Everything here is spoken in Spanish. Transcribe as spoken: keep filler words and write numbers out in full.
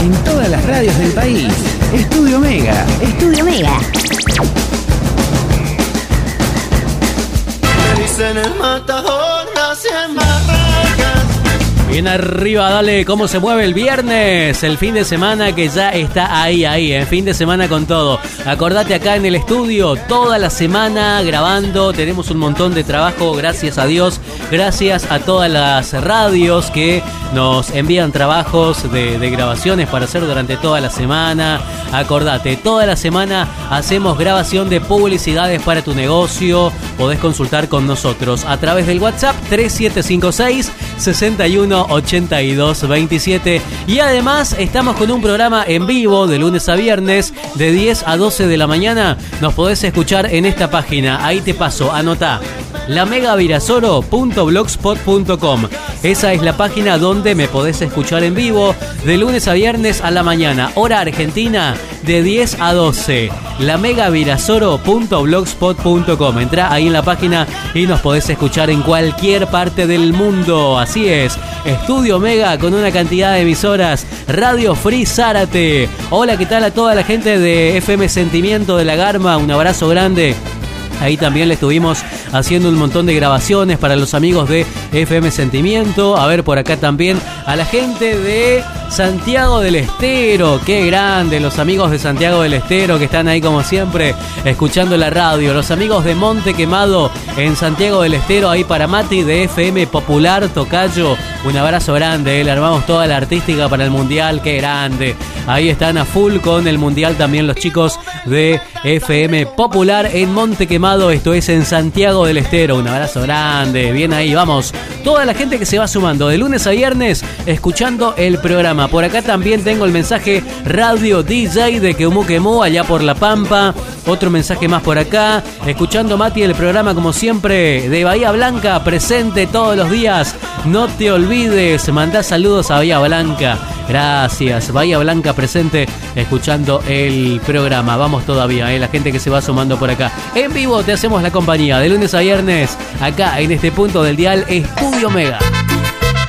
en todas las radios del país. Estudio Mega. Estudio Mega. Me dicen el matador, nace en Barracas. Bien arriba, dale, cómo se mueve el viernes, el fin de semana que ya está ahí, ahí, en fin de semana con todo. Acordate acá en el estudio, toda la semana grabando, tenemos un montón de trabajo, gracias a Dios, gracias a todas las radios que nos envían trabajos de, de grabaciones para hacer durante toda la semana. Acordate, toda la semana hacemos grabación de publicidades para tu negocio, podés consultar con nosotros a través del WhatsApp tres siete cinco seis, seis uno ocho dos dos siete y además estamos con un programa en vivo de lunes a viernes de diez a doce de la mañana. Nos podés escuchar en esta página, ahí te paso, anotá, la mega virasoro punto blogspot punto com. Esa es la página donde me podés escuchar en vivo de lunes a viernes a la mañana, hora argentina, de diez a doce. la mega virasoro punto blogspot punto com. Entrá ahí en la página y nos podés escuchar en cualquier parte del mundo. Así es, Estudio Mega con una cantidad de emisoras. Radio Free Zárate. Hola, ¿qué tal a toda la gente de F M Sentimiento de La Garma? Un abrazo grande. Ahí también le estuvimos haciendo un montón de grabaciones para los amigos de F M Sentimiento. A ver, por acá también a la gente de Santiago del Estero. Qué grande, los amigos de Santiago del Estero que están ahí como siempre escuchando la radio. Los amigos de Monte Quemado en Santiago del Estero, ahí para Mati de F M Popular Tocayo. Un abrazo grande, ¿eh? Le armamos toda la artística para el Mundial. Qué grande. Ahí están a full con el Mundial también los chicos de F M Popular en Monte Quemado. Esto es en Santiago del Estero. Un abrazo grande. Bien ahí, vamos. Toda la gente que se va sumando de lunes a viernes escuchando el programa. Por acá también tengo el mensaje Radio D J de Quemú Quemú allá por La Pampa. Otro mensaje más por acá. Escuchando Mati el programa como siempre de Bahía Blanca, presente todos los días. No te olvides, mandá saludos a Bahía Blanca. Gracias, Bahía Blanca presente escuchando el programa. Vamos todavía, eh, la gente que se va sumando por acá. En vivo te hacemos la compañía de lunes a viernes acá en este punto del dial Estudio Mega.